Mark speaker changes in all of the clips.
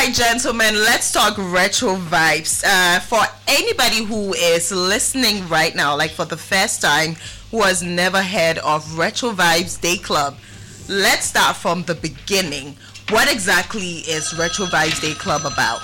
Speaker 1: right, gentlemen, let's talk retro vibes. For anybody who is listening right now, like for the first time, who has never heard of Retro Vibes Day Club, let's start from the beginning. What exactly is Retro Vibes Day Club about?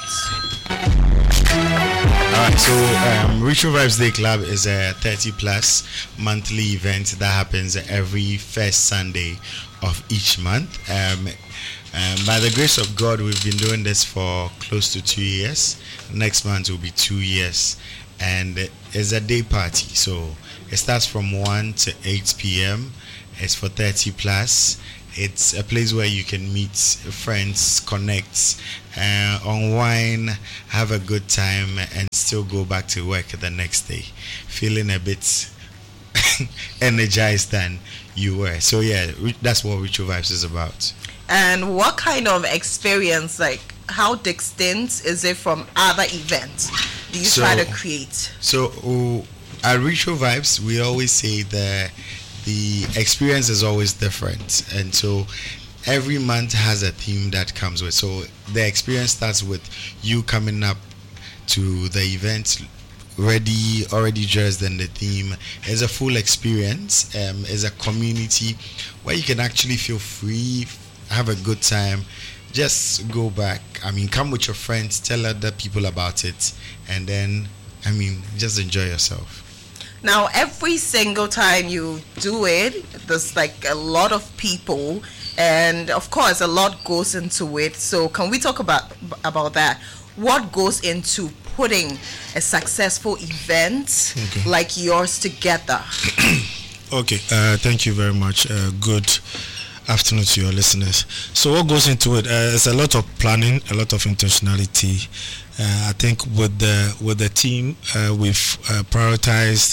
Speaker 2: Alright, so Retro Vibes Day Club is a 30 plus monthly event that happens every first Sunday of each month. By the grace of God, we've been doing this for close to 2 years. Next month will be 2 years, and it's a day party. So it starts from 1 to 8 p.m. It's for 30 plus. It's a place where you can meet friends, connect, unwind, have a good time, and still go back to work the next day, feeling a bit energized than you were. So yeah, that's what Retro Vibes is about.
Speaker 1: And what kind of experience, like how distinct is it from other events do you try to create?
Speaker 2: So at Retro Vibes, we always say that the experience is always different, and so every month has a theme that comes with. So the experience starts with you coming up to the event already dressed in the theme. It's a full experience. It's a community where you can actually feel free, have a good time, just go back. Come with your friends, tell other people about it, and then just enjoy yourself.
Speaker 1: Now, every single time you do it, there's like a lot of people, and of course a lot goes into it. So can we talk about that? What goes into putting a successful event like yours together?
Speaker 3: Okay, thank you very much. Good afternoon to your listeners. So what goes into it? It's a lot of planning, a lot of intentionality. I think with the team, we've prioritized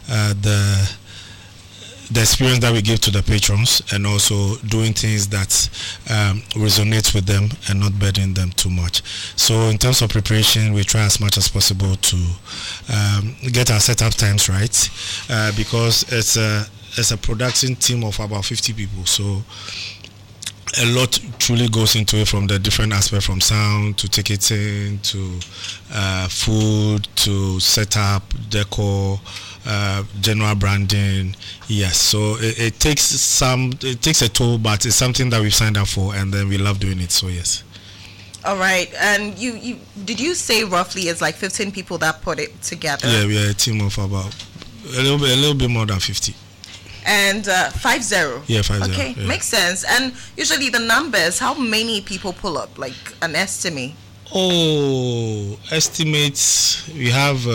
Speaker 3: the experience that we give to the patrons, and also doing things that resonate with them and not burden them too much. So in terms of preparation, we try as much as possible to get our setup times right, because it's a production team of about 50 people. So a lot truly goes into it, from the different aspects, from sound to ticketing to food to setup, decor, general branding. Yes, so it takes a toll, but it's something that we've signed up for, and then we love doing it. So yes.
Speaker 1: All right, and you did you say roughly it's like 15 people that put it together?
Speaker 3: Yeah, we are a team of about a little bit more than 50.
Speaker 1: And 50.
Speaker 3: Yeah, 50.
Speaker 1: Okay,
Speaker 3: yeah.
Speaker 1: Makes sense. And usually the numbers, how many people pull up, like an estimate?
Speaker 3: Oh, estimates, we have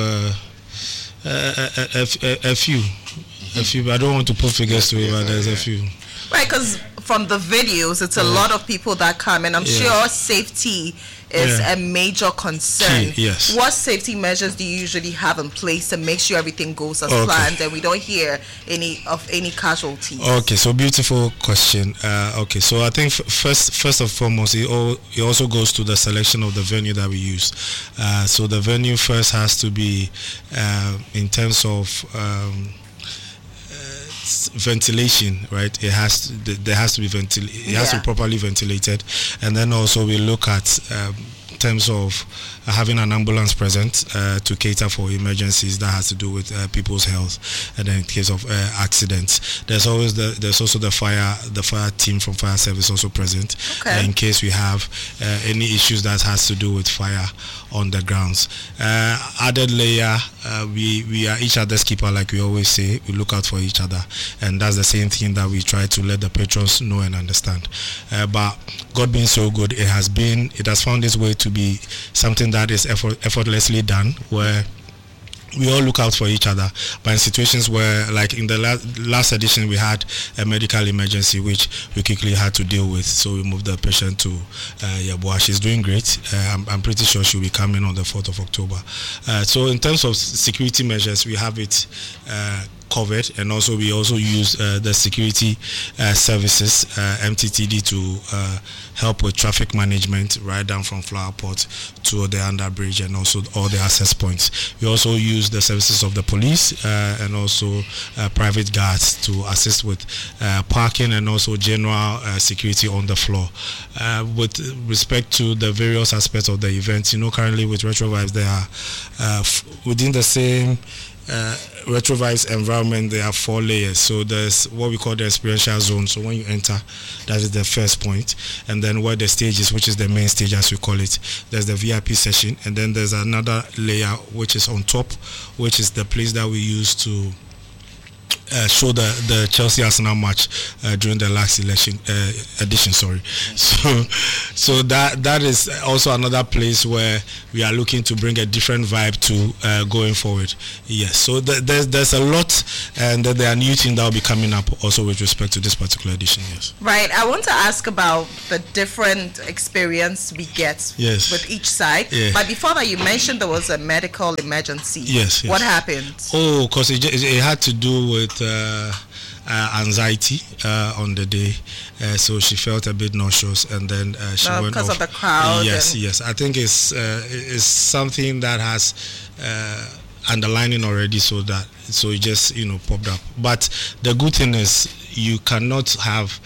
Speaker 3: a few. I don't want to put figures to it, but there's a few.
Speaker 1: Right, because from the videos, it's a lot of people that come, and I'm sure safety is a major concern.
Speaker 3: Key, yes.
Speaker 1: What safety measures do you usually have in place to make sure everything goes as planned and we don't hear any casualties?
Speaker 3: Okay, so beautiful question. Okay, so I think first and foremost, it also goes to the selection of the venue that we use. So the venue first has to be in terms of ventilation, right? There has to be it has to be properly ventilated, and then also we look at terms of having an ambulance present to cater for emergencies that has to do with people's health, and then in case of accidents, there's also the fire team from fire service also present in case we have any issues that has to do with fire on the grounds. Added layer, we are each other's keeper, like we always say. We look out for each other, and that's the same thing that we try to let the patrons know and understand. But God being so good, it has found its way to be something that is effortlessly done, where we all look out for each other. But in situations where, like in the last edition, we had a medical emergency which we quickly had to deal with, so we moved the patient to Yabua. She's doing great. I'm pretty sure she'll be coming on the 4th of October. So in terms of security measures, we have it covered, and also we also use the security services, MTTD, to help with traffic management right down from Flower Pot to the underbridge and also all the access points. We also use the services of the police and also private guards to assist with parking and also general security on the floor. With respect to the various aspects of the event, currently with Retro Vibes, they are within the same Retro Vibes environment. There are 4 layers. So there's what we call the experiential zone. So when you enter, that is the first point. And then where the stage is, which is the main stage as we call it, there's the VIP session. And then there's another layer which is on top, which is the place that we use to show the Chelsea Arsenal match during the last edition. So that is also another place where we are looking to bring a different vibe to going forward. Yes, so there's a lot, and there are new things that will be coming up also with respect to this particular edition. Yes.
Speaker 1: Right. I want to ask about the different experience we get with each side.
Speaker 3: Yeah.
Speaker 1: But before that, you mentioned there was a medical emergency.
Speaker 3: Yes.
Speaker 1: What happened?
Speaker 3: Oh, because it had to do with anxiety on the day, so she felt a bit nauseous, and then she went
Speaker 1: because
Speaker 3: off.
Speaker 1: of the crowd.
Speaker 3: Yes. I think it's something that has underlining already, so it just popped up. But the good thing is you cannot have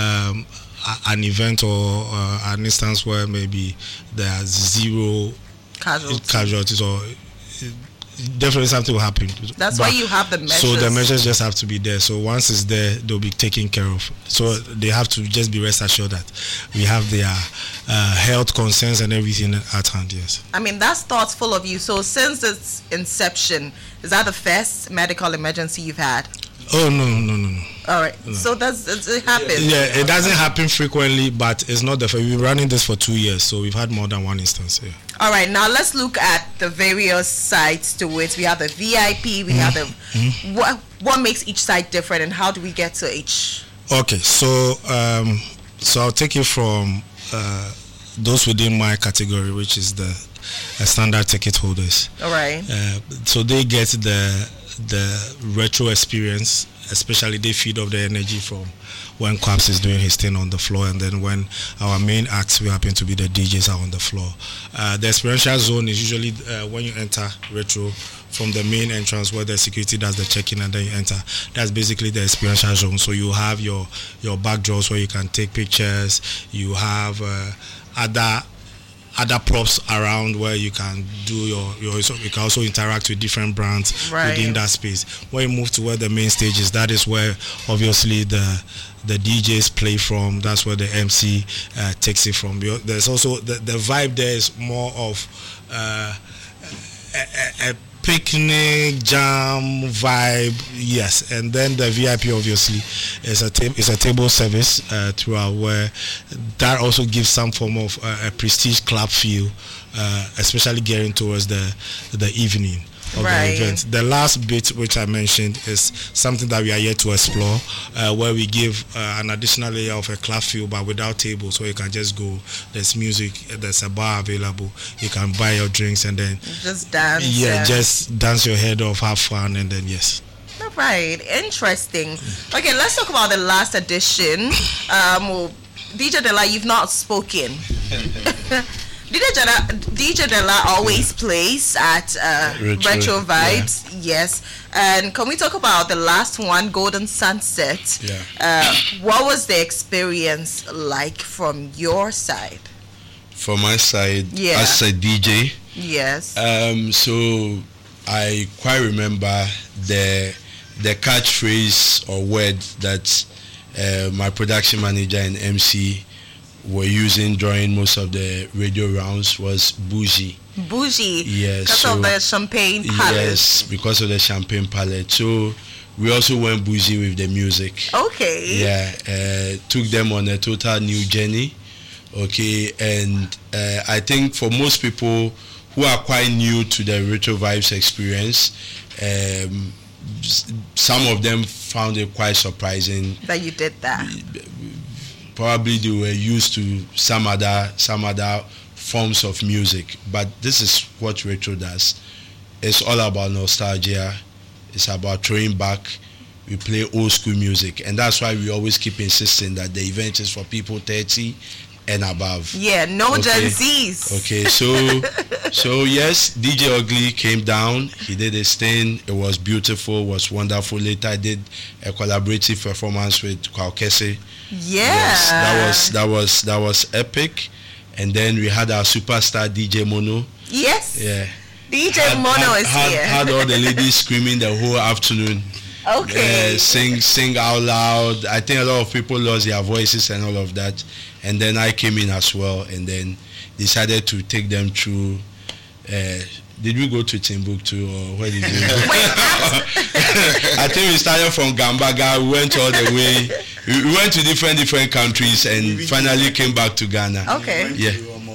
Speaker 3: an event or an instance where maybe there are 0 casualties or definitely something will happen.
Speaker 1: That's why you have the measures.
Speaker 3: So the measures just have to be there. So once it's there, they'll be taken care of. So they have to just be rest assured that we have their health concerns and everything at hand. Yes.
Speaker 1: I mean, that's thoughtful of you. So since its inception, is that the first medical emergency you've had?
Speaker 3: Oh, no.
Speaker 1: All right. No. So it happens?
Speaker 3: Yeah, it doesn't happen frequently, but it's not the first. We've been running this for 2 years, so we've had more than one instance. Yeah.
Speaker 1: All right. Now let's look at the various sides to it. We have the VIP. We have the what makes each side different, and how do we get to each? Okay.
Speaker 3: So I'll take it from those within my category, which is the standard ticket holders.
Speaker 1: All right.
Speaker 3: So they get the retro experience, especially they feed off the energy from when Quaps is doing his thing on the floor, and then when our main acts, we happen to be the DJs, are on the floor. The experiential zone is usually when you enter retro from the main entrance where the security does the check-in, and then you enter. That's basically the experiential zone. So you have your backdrops where you can take pictures. You have other props around where you can do you can also interact with different brands within that space. When you move to where the main stage is, that is where obviously the DJs play from. That's where the MC takes it from. There's also the vibe there is more of a picnic jam vibe, yes. And then the VIP obviously is a table service throughout, where that also gives some form of a prestige club feel, especially gearing towards the evening of the event. The last bit which I mentioned is something that we are yet to explore, where we give an additional layer of a club feel, but without tables, so you can just go. There's music, there's a bar available. You can buy your drinks and then
Speaker 1: just dance.
Speaker 3: Yeah, just dance your head off, have fun, and then yes.
Speaker 1: All right, interesting. Okay, let's talk about the last edition. DJ Dela, you've not spoken. DJ Dela always plays at Retro Vibes, yes. And can we talk about the last one, Golden Sunset?
Speaker 4: Yeah.
Speaker 1: What was the experience like from your side?
Speaker 4: From my side, as a DJ,
Speaker 1: yes.
Speaker 4: So I quite remember the catchphrase or word that my production manager and MC were using during most of the radio rounds was bougie.
Speaker 1: Bougie?
Speaker 4: Yes.
Speaker 1: Because of the champagne palette.
Speaker 4: Yes, because of the champagne palette. So we also went bougie with the music.
Speaker 1: Okay.
Speaker 4: Yeah, took them on a total new journey. Okay, and I think for most people who are quite new to the Retro Vibes experience, some of them found it quite surprising
Speaker 1: that you did that.
Speaker 4: Probably they were used to some other forms of music, but this is what retro does. It's all about nostalgia. It's about throwing back. We play old school music, and that's why we always keep insisting that the event is for people 30 and above.
Speaker 1: Yeah, no Gen Zs.
Speaker 4: Okay, so yes, DJ Ugly came down. He did his thing. It was beautiful. It was wonderful. Later, I did a collaborative performance with Kwaukese.
Speaker 1: Yeah,
Speaker 4: yes, that was epic. And then we had our superstar DJ Mono.
Speaker 1: Yes.
Speaker 4: Yeah.
Speaker 1: DJ Mono is here.
Speaker 4: Had all the ladies screaming the whole afternoon.
Speaker 1: Okay.
Speaker 4: Sing out loud. I think a lot of people lost their voices and all of that. And then I came in as well, and then decided to take them through. Did we go to Timbuktu or where did we go? I think we started from Gambaga. We went all the way. We went to different countries and finally came back to Ghana.
Speaker 1: Okay.
Speaker 4: Yeah.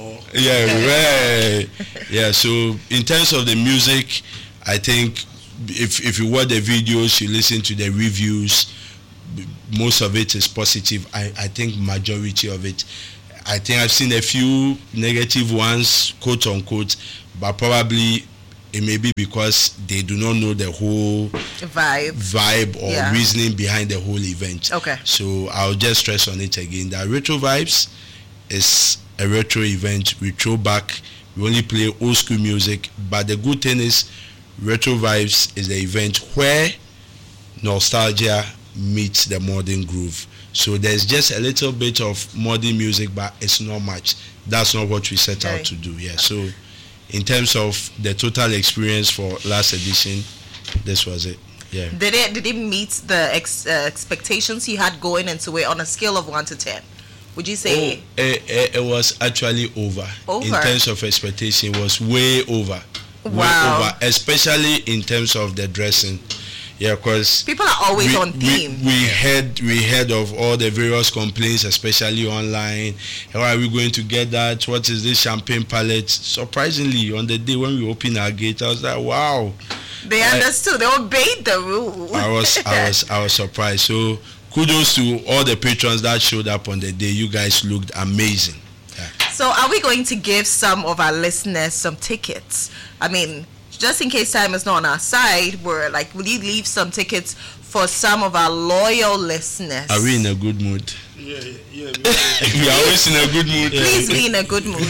Speaker 4: Yeah. So in terms of the music, I think if you watch the videos, you listen to the reviews, most of it is positive. I think majority of it. I think I've seen a few negative ones, quote unquote, but probably it may be because they do not know the whole vibe or reasoning behind the whole event.
Speaker 1: Okay.
Speaker 4: So I'll just stress on it again that Retro Vibes is a retro event. We throw back. We only play old school music. But the good thing is Retro Vibes is the event where nostalgia meets the modern groove. So there's just a little bit of modern music, but it's not much. That's not what we set out to do. Yeah. So in terms of the total experience for last edition, this was it. Yeah. Did
Speaker 1: it meet the expectations you had going into it on a scale of 1 to 10? Would you say
Speaker 4: it was actually over? In terms of expectation, it was way over.
Speaker 1: Wow.
Speaker 4: Way over, especially in terms of the dressing. Yeah, because
Speaker 1: people are always on theme.
Speaker 4: We heard of all the various complaints, especially online. How are we going to get that? What is this champagne palette? Surprisingly, on the day when we opened our gate, I was like, wow.
Speaker 1: They understood. They obeyed the rule.
Speaker 4: I was surprised. So kudos to all the patrons that showed up on the day. You guys looked amazing. Yeah.
Speaker 1: So are we going to give some of our listeners some tickets? I mean, just in case time is not on our side, we're like, will you leave some tickets for some of our loyal listeners?
Speaker 4: Are we in a good mood?
Speaker 3: Yeah.
Speaker 4: We are always in a good mood.
Speaker 1: Please be in a good mood.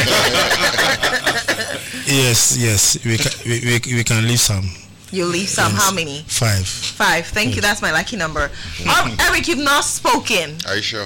Speaker 3: Yes. We can leave some.
Speaker 1: You leave some. Yes. How many?
Speaker 3: 5.
Speaker 1: 5. Thank you. That's my lucky number. Eric, you've not spoken.
Speaker 5: Are you sure?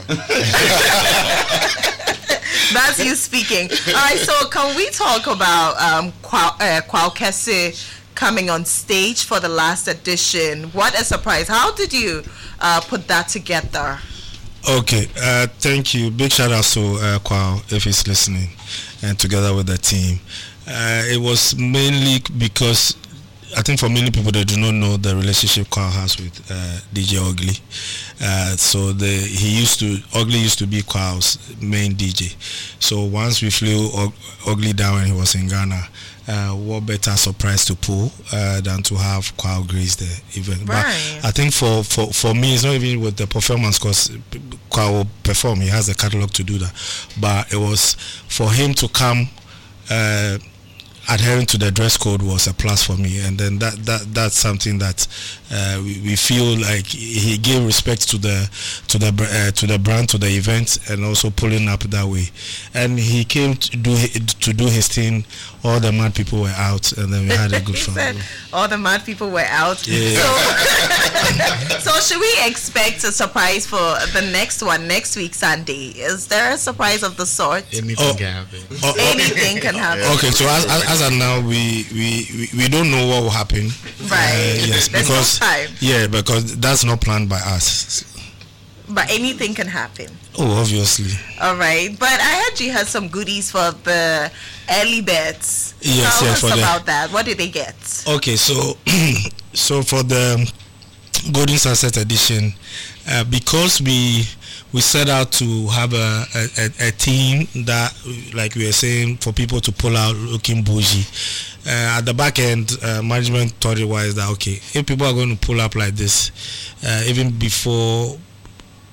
Speaker 1: That's you speaking. All right. So can we talk about Kwaukese coming on stage for the last edition? What a surprise! How did you put that together?
Speaker 3: Okay. Thank you. Big shout out to Kwao if he's listening, and together with the team. It was mainly because I think for many people they do not know the relationship Kwao has with DJ Ugly. So Ugly used to be Kwao's main DJ. So once we flew Ugly down when he was in Ghana, what better surprise to pull than to have Kwao grace the event.
Speaker 1: Right.
Speaker 3: But I think for me it's not even with the performance, because Kwao will perform, he has the catalog to do that. But it was for him to come adhering to the dress code was a plus for me, and then that's something that we feel like he gave respect to the brand, to the event, and also pulling up that way. And he came to do his thing. All the mad people were out, and then we had a good fun.
Speaker 1: All the mad people were out.
Speaker 3: Yeah.
Speaker 1: So should we expect a surprise for the next one next week Sunday? Is there a surprise of the sort?
Speaker 2: Anything can happen.
Speaker 1: Anything can happen.
Speaker 3: Okay, so as of now, we don't know what will happen.
Speaker 1: Right.
Speaker 3: Yes,
Speaker 1: there's
Speaker 3: because
Speaker 1: no time.
Speaker 3: Yeah, because that's not planned by us.
Speaker 1: But anything can happen.
Speaker 3: Oh, obviously.
Speaker 1: All right, but I heard you had some goodies for the early bets.
Speaker 3: Yes,
Speaker 1: Tell us about that. What did they get?
Speaker 3: Okay, so for the Golden Sunset edition, because we set out to have a team that, like we were saying, for people to pull out looking bougie. At the back end, management thought it was that, okay, if people are going to pull up like this, even before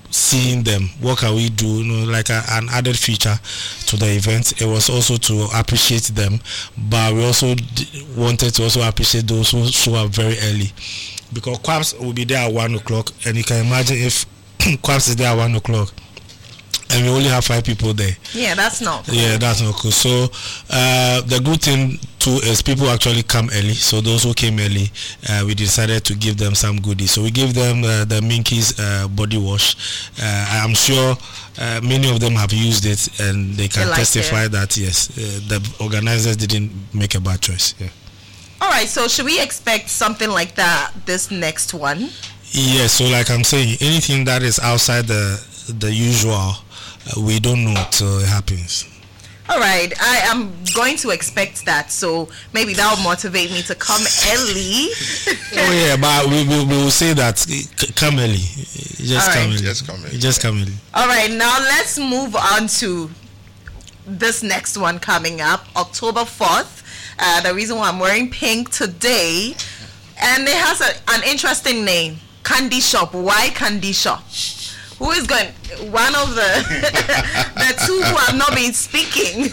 Speaker 3: seeing them. What can we do? Like an added feature to the event. It was also to appreciate them, but we also wanted to also appreciate those who show up very early, because Quaps will be there at 1 o'clock, and you can imagine if Quaps is there at 1 o'clock and we only have 5 people there.
Speaker 1: Yeah, that's not cool.
Speaker 3: Yeah, that's not cool. So the good thing too is people actually come early. So those who came early, we decided to give them some goodies. So we gave them the Minky's body wash. I'm sure many of them have used it, and they can testify that yes, the organizers didn't make a bad choice. Yeah.
Speaker 1: All right, so should we expect something like that this next one?
Speaker 3: Yeah, so like I'm saying, anything that is outside the usual, we don't know till it happens.
Speaker 1: All right, I am going to expect that, so maybe that will motivate me to come early.
Speaker 3: Oh yeah, but we will say that come early. Just come early. Just come early.
Speaker 1: All right, now let's move on to this next one coming up, October 4th. The reason why I'm wearing pink today, and it has an interesting name, Candy Shop. Why Candy Shop? Who is going? One of the two who have not been speaking.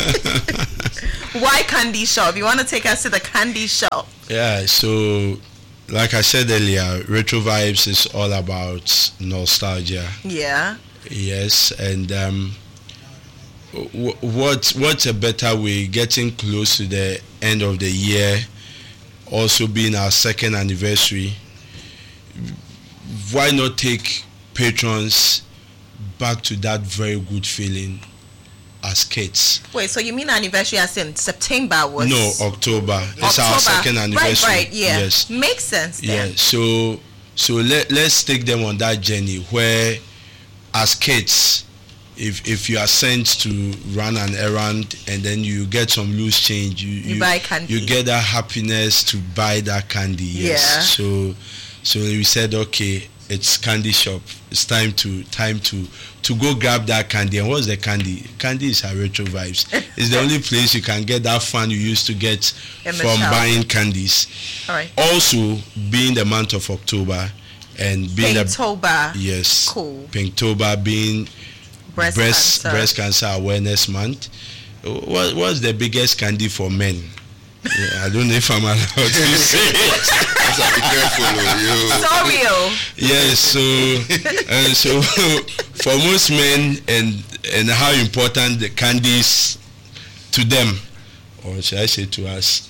Speaker 1: Why Candy Shop? You want to take us to the Candy Shop?
Speaker 4: Yeah, so like I said earlier, Retro Vibes is all about nostalgia.
Speaker 1: Yeah.
Speaker 4: Yes, and what's a better way, getting close to the end of the year, also being our 2nd anniversary, why not take patrons back to that very good feeling as kids?
Speaker 1: Wait, so you mean anniversary as in September was?
Speaker 4: No, October. It's our 2nd anniversary.
Speaker 1: Right, yeah.
Speaker 4: Yes.
Speaker 1: Makes sense then.
Speaker 4: Yeah, so let's take them on that journey where as kids, if you are sent to run an errand and then you get some loose change, you
Speaker 1: buy candy.
Speaker 4: You get that happiness to buy that candy. Yes. Yeah. So we said, okay, it's Candy Shop. It's time to go grab that candy. And what's the candy? Candy is our Retro Vibes. It's the only place you can get that fun you used to get from buying candies.
Speaker 1: All right.
Speaker 4: Also, being the month of October and being
Speaker 1: Pinktober.
Speaker 4: Yes.
Speaker 1: Cool.
Speaker 4: Pinktober being breast cancer awareness month. What's the biggest candy for men? Yeah, I don't know if I'm allowed to say it.
Speaker 5: Be careful,
Speaker 1: So real.
Speaker 4: Yes, so for most men and how important the candy is to them, or should I say to us?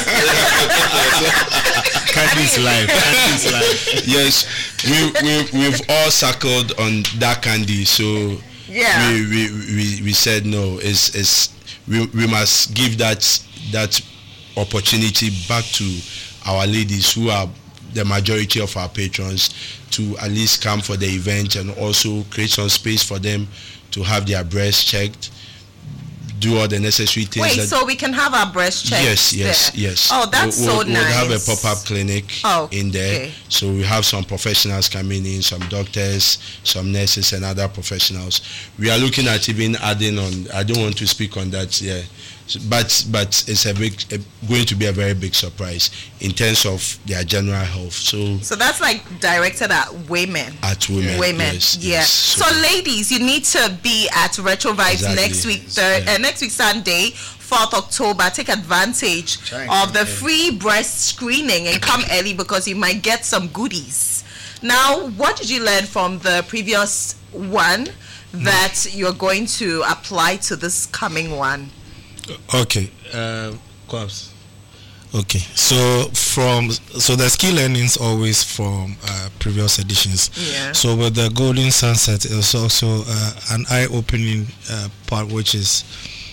Speaker 3: Candy's life. Candy's life.
Speaker 4: Yes, we've all circled on that candy, so
Speaker 1: yeah,
Speaker 4: we said no. We must give that opportunity back to our ladies who are the majority of our patrons, to at least come for the event and also create some space for them to have their breasts checked, do all the necessary things.
Speaker 1: Wait, so we can have our breast checked?
Speaker 4: Yes.
Speaker 1: Oh, that's so nice.
Speaker 4: We'll have a pop-up clinic in there.
Speaker 1: Okay.
Speaker 4: So we have some professionals coming in, some doctors, some nurses and other professionals. We are looking at even adding on, I don't want to speak on that, yeah. But it's going to be a very big surprise in terms of their general health. So
Speaker 1: that's like directed at women.
Speaker 4: At women.
Speaker 1: Yes.
Speaker 4: Yes.
Speaker 1: So ladies, you need to be at Retro Vibes next week, next week Sunday, 4th October. Take advantage of the free breast screening and come early because you might get some goodies. Now, what did you learn from the previous one that you're going to apply to this coming one?
Speaker 3: Okay, Quabs. Okay, so there's key learnings always from previous editions.
Speaker 1: Yeah.
Speaker 3: So with the Golden Sunset, it's also an eye-opening part, which is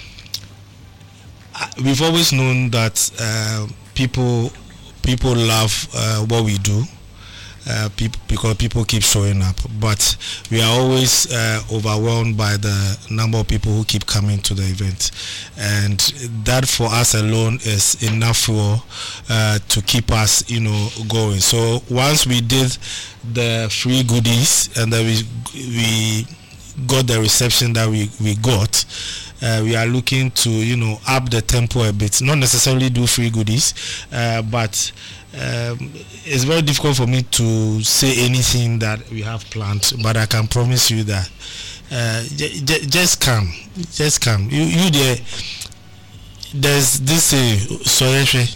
Speaker 3: we've always known that people love what we do. Because people keep showing up, but we are always overwhelmed by the number of people who keep coming to the event, and that for us alone is enough fuel to keep us, going. So once we did the free goodies and then we got the reception that we got, we are looking to, up the tempo a bit. Not necessarily do free goodies, but it's very difficult for me to say anything that we have planned. But I can promise you that just come. You there. There's this sorry.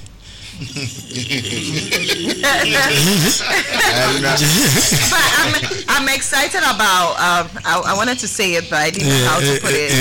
Speaker 1: I'm excited about. I wanted to say it, but I didn't know how to put it.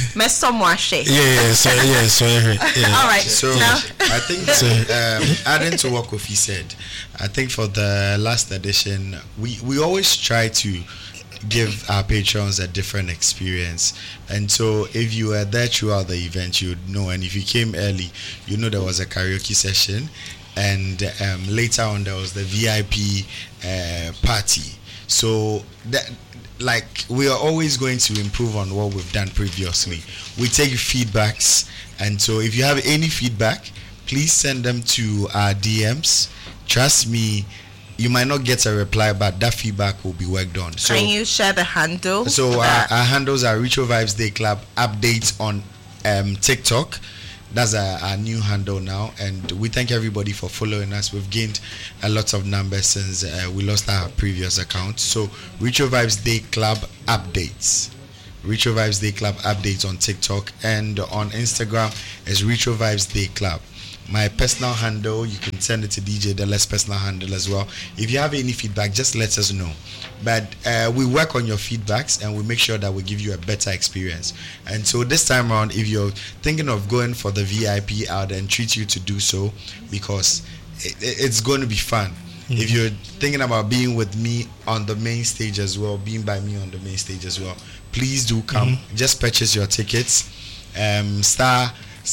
Speaker 3: Sorry.
Speaker 1: All right.
Speaker 2: So
Speaker 1: now.
Speaker 2: I think adding to what Kofi said, I think for the last edition, we always try to give our patrons a different experience, and so if you were there throughout the event, you'd know, and if you came early, you know there was a karaoke session, and later on there was the VIP party. So that, like, we are always going to improve on what we've done previously. We take feedbacks, and so if you have any feedback, please send them to our DMs. Trust me, you might not get a reply, but that feedback will be worked on. So,
Speaker 1: can you share the handle?
Speaker 2: So our handles are Ritual Vibes Day Club Updates on TikTok. That's our new handle now, and we thank everybody for following us. We've gained a lot of numbers since we lost our previous account. So Ritual Vibes Day Club Updates. Ritual Vibes Day Club Updates on TikTok, and on Instagram is Ritual Vibes Day Club. My personal handle, you can send it to DJ Dela's personal handle as well. If you have any feedback, just let us know. But we work on your feedbacks, and we make sure that we give you a better experience. And so this time around, if you're thinking of going for the VIP, I'll then treat you to do so, because it's going to be fun. Mm-hmm. If you're thinking about being with me on the main stage as well, being by me on the main stage as well, please do come. Mm-hmm. Just purchase your tickets. Star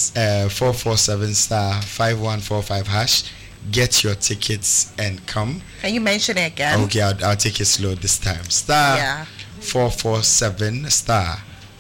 Speaker 2: 447 star 5145 hash. Get your tickets and come.
Speaker 1: Can you mention it again?
Speaker 2: Okay, I'll take it slow this time. Star 447 star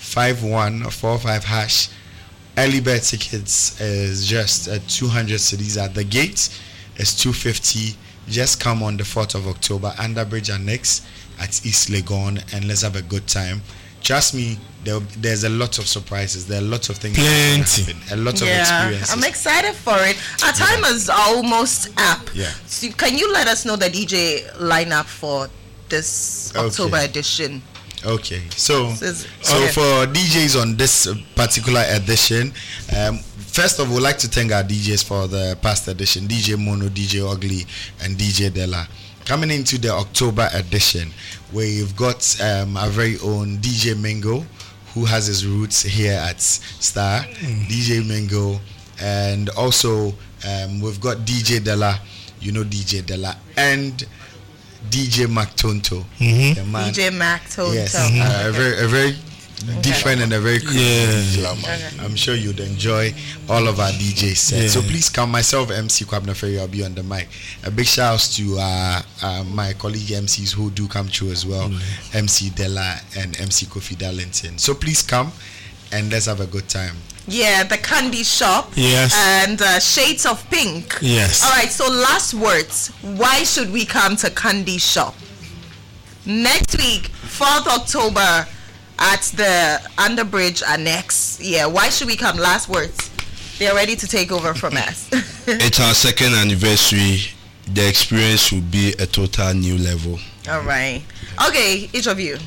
Speaker 2: 5145 hash. Early bird tickets is just 200 cedis at the gate. It's 250. Just come on the 4th of October, Underbridge Annex at East Legon, and let's have a good time. Trust me, there's a lot of surprises. There are lots of things.
Speaker 3: Plenty.
Speaker 2: A lot of experiences.
Speaker 1: I'm excited for it. Our time is almost up.
Speaker 2: Yeah.
Speaker 1: So can you let us know the DJ lineup for this October edition?
Speaker 2: Okay. So for DJs on this particular edition, first of all, we'd like to thank our DJs for the past edition: DJ Mono, DJ Ugly, and DJ Della. Coming into the October edition, we've got our very own DJ Mingo, who has his roots here at Star. DJ Mingo, and also we've got DJ Della, DJ Della, and DJ Mac Tonto.
Speaker 1: DJ Mac Tonto.
Speaker 2: Yes, a very different and a very cool DJ. I'm sure you'd enjoy all of our DJ sets. So please come. Myself, MC Kwabna Ferry, I'll be on the mic. A big shout out to my colleague MCs who do come through as well, MC Della and MC Kofi Darlington. So please come and let's have a good time.
Speaker 1: Yeah, the candy shop.
Speaker 3: Yes.
Speaker 1: And Shades of Pink.
Speaker 3: Yes.
Speaker 1: All right, so last words. Why should we come to Candy Shop? Next week, 4th October, at the Underbridge Annex. Yeah, why should we come? Last words. They're ready to take over from us.
Speaker 4: It's our second anniversary. The experience will be a total new level.
Speaker 1: All right. Okay, each of you.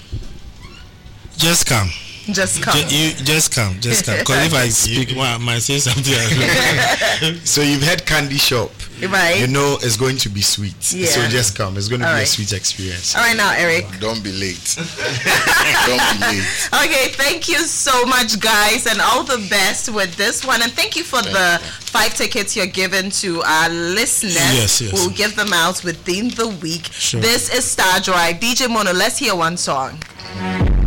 Speaker 3: Just come.
Speaker 1: Just come.
Speaker 3: Just come. Because if I speak, I might say something else.
Speaker 2: So you've had Candy Shop.
Speaker 1: Right.
Speaker 2: You know it's going to be sweet.
Speaker 1: Yeah.
Speaker 2: So just come. It's going to be a sweet experience.
Speaker 1: All right, now, Eric.
Speaker 5: Don't be late. Don't be late.
Speaker 1: Okay, thank you so much, guys, and all the best with this one. And thank you for the 5 tickets you're giving to our listeners.
Speaker 3: Yes.
Speaker 1: We'll give them out within the week.
Speaker 3: Sure.
Speaker 1: This is Star Drive. DJ Mono, let's hear one song.